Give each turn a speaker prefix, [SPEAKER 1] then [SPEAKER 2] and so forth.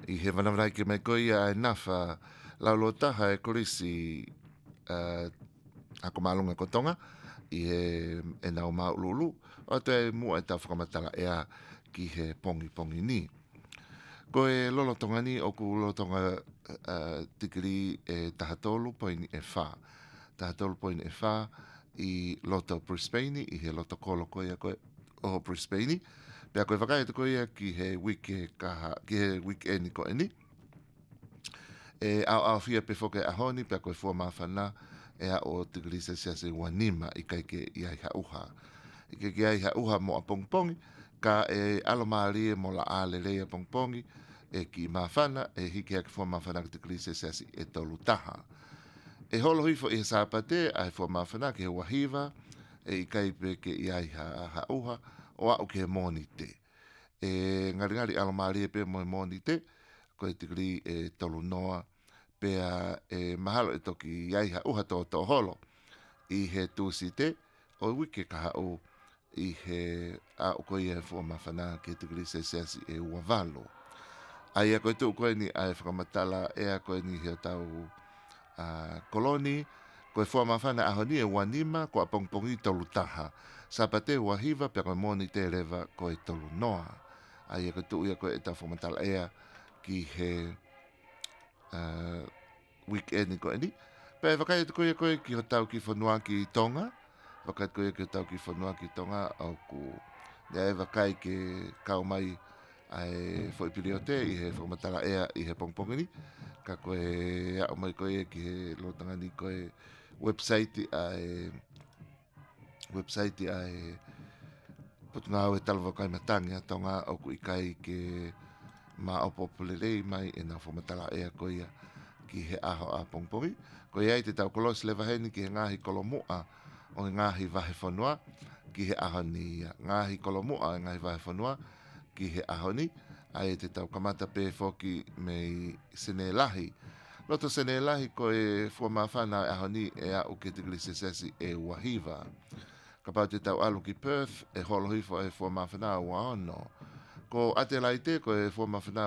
[SPEAKER 1] I he wanawarai ke mai koe ia e nawha laulo taha e korisi ako malunga kotonga I he e nau maululu o te mua e tau whakamatala ea ki he pongi pongi ni. Ko e lolo tonga ni o ku lolo tonga tikiri e tahatolu poini e wha. Tahatolu poini e wha I loto Brisbane I he loto kolo koe koe o Brisbane. Pea koe whakai te koe ki he weekend ko eni. E au fia pe foke ahoni pea koe fua mawhana ea o tikiri se wanima I kaike I ai hauha. I kaike ai hauha mo a pongpongi ka e alomari mo la alelea pongpongi e ki mawhana e hiki haki fua mawhana ki tikiri se e tolu taha. E holo hifo I he sāpate ai fua mawhana ki he wahiva e I kaipe ke I ai hauha o au ki he moni te. E ngari alomari e pe mo moni te koe tikiri e tolu noa pea e mahalo e toki iai hauha tō holo I he tūsi te o wike ka hau I he a o koe e fua mawhana ki tikiri se e ua valo. Ai a koe tū koe ni ai whakamatala e a koe ni he tau koloni koe fua mawhana ahoni e wanima ko a pongpongi tolu taha. Sapate wahiva pea koe moni te rewa koe tolu noa. Ai a koe tū ia koe e tau whakamatala ea ki he weekend ko ni. Pe wakai te koe ki ho tau ki whanua ki Tonga. Wakai koe ki ho tau ki whanua ki Tonga au ku e wakai ke kau mai ai foi piliote I he whakamatala ea I he pongpongini. Ka koe au mai koe ki he lotanga ni koe website ai putunga au e talo wakai matangi a Tonga au ku ikai ke ma o populelei mai e na whakamatala ea koe ki he aho a pongpongi. Ko iai te tau kolos le waheni ki he ngahi kolomua o ngahi wahe whanua ki he aho ni ngahi kolomua o ngahi wahe whanua ki he aho ni. Ai te tau kamata pe foki mei sene lahi. Loto sene lahi ko e fua mawhana aho ni e a uke tikiri sesesi e wahiva. Ka pau te tau alu ki Perth e holo hifo e fua mawhana ua ono. Ko ate lai te ko e fua mawhana